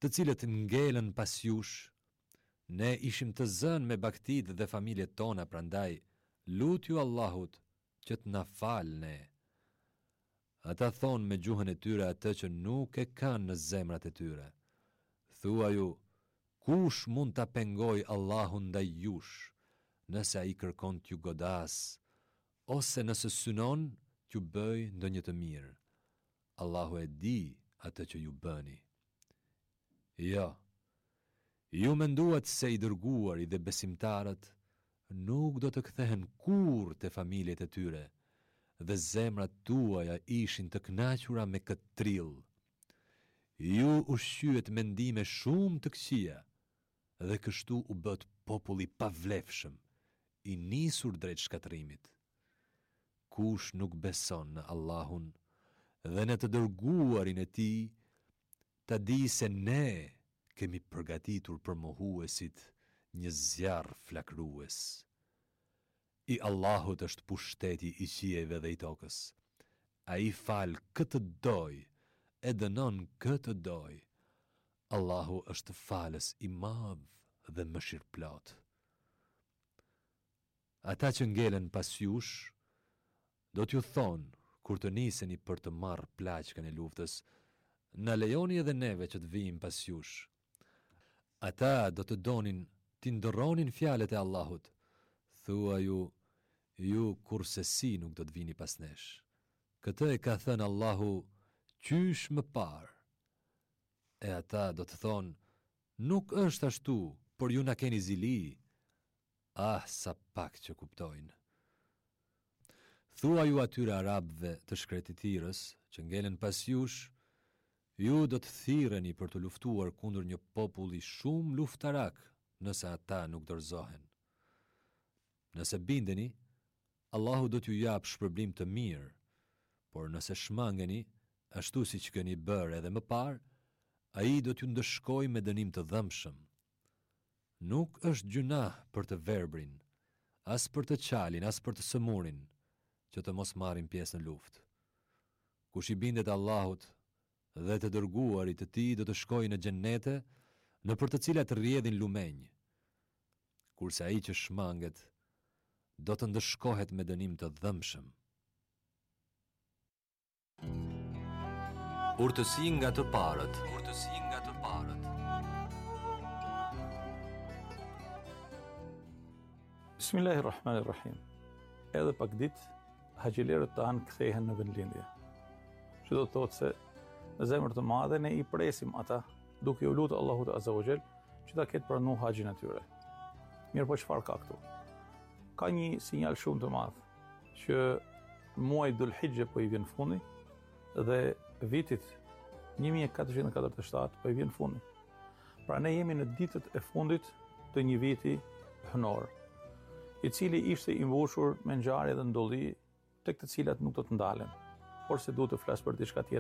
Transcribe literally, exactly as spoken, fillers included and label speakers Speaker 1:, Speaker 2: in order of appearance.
Speaker 1: të cilët ngelen pas jush, ne ishim të zënë me baktit dhe familjet tona, prandaj lutju Allahut që të na falë ne. Ata thonë me gjuhën e tyre atë që nuk e kanë në zemrat e tyre. Thua ju, kush mund ta pengoj Allahun ndaj jush, nëse ai kërkon t'ju godas, ose nëse synon t'ju bëj ndonjë të mirë. Allahu e di atë që ju bëni. Jo, ju menduat se i dërguari dhe besimtarët nuk do të kthehen kur te familjet e tyre, dhe zemrat tuaja ishin të kënaqura me këtë trill. Ju ushqyet mendime shumë të këqija, dhe kështu u bët populli pavlefshëm, i nisur drejt shkatërimit. Kush nuk beson në Allahun dhe në të dërguarin e tij, ta di se ne kemi përgatitur për mohuesit një zjarr flakrues. I Allahut është pushteti i qiejve dhe i tokës. Ai fal këtë doj, e dënon këtë doj. Allahu është falës i madh dhe mëshirëplot. Ata që ngelen pas jush, do t'ju thonë, kur të niseni për të marrë plaçkën e luftës, na lejoni edhe neve që të vijmë pas jush. Ata do të donin t'i ndërronin fjalët e Allahut. Thua ju, ju kurse si nuk do të vini pas nesh. Këtë e ka thënë Allahu qysh më parë. E ata do të thonë, nuk është ashtu, por ju na keni zili. Ah, sa pak që kuptojnë. Thua ju atyre arabëve të shkretitirës që ngelen pas jush, ju do të thirreni për të luftuar kundër një populli shumë luftarak, nëse ata nuk dorëzohen. Nëse bindeni, Allahu do t'ju jap shpërblim të mirë, por nëse shmangeni, ashtu si që keni bërë edhe më parë, ai do t'ju ndëshkoj me dënim të dhëmshëm. Nuk është gjunah për të verbrin, as për të qalin, as për të sëmurin, që të mos marrin pjesë në luftë. Kush i bindet Allahut dhe të dërguarit të tij do të shkojë në xhennete, në për të cilat rrjedhin lumenj. Kurse ai që shmanget do të ndëshkohet me dënim të dhëmshëm. Urtësi nga të parët. Urtësi nga të parët.
Speaker 2: Bismillahirrahmanirrahim. Edhe pak ditë, haxhilerët tanë kthehen në vendlindje. Që do të thotë se në zemër të madhe ne i presim ata, duke u lutur Allahut Azza wa Jall që ta ketë pranuar haxhin e tyre. Mirë, po çfarë ka këtu? Ka një sinjal shumë të madh që muaji Dhul-Hijja po i vjen fundi dhe vitit një mijë e katërqind e katërdhjetë e shtatë po i vjen fundi. Pra ne jemi në ditët e fundit të një viti hënor, i cili ishte i mbushur me ngjarje dhe ndolli tek të cilat nuk do të ndalen, por se duhet të flas për diçka tjetër